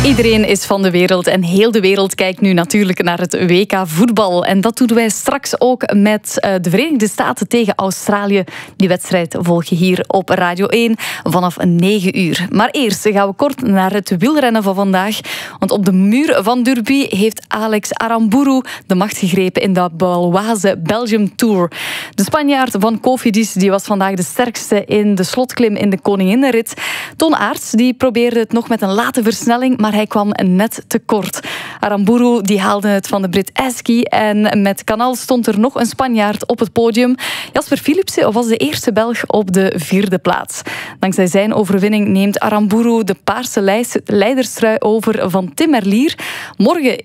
Iedereen is van de wereld en heel de wereld kijkt nu natuurlijk naar het WK voetbal. En dat doen wij straks ook met de Verenigde Staten tegen Australië. Die wedstrijd volg je hier op Radio 1 vanaf 9 uur. Maar eerst gaan we kort naar het wielrennen van vandaag. Want op de muur van Derby heeft Alex Aramburu de macht gegrepen in de Baloise Belgium Tour. De Spanjaard van Cofidis die was vandaag de sterkste in de slotklim in de Koninginnenrit. Ton Aerts die probeerde het nog met een late versnelling, maar hij kwam net te kort. Aramburu die haalde het van de Brit Eski en met Canal stond er nog een Spanjaard op het podium. Jasper Philipsen was de eerste Belg op de 4e plaats. Dankzij zijn overwinning neemt Aramburu de paarse leiderstrui over van Tim Merlier. Morgen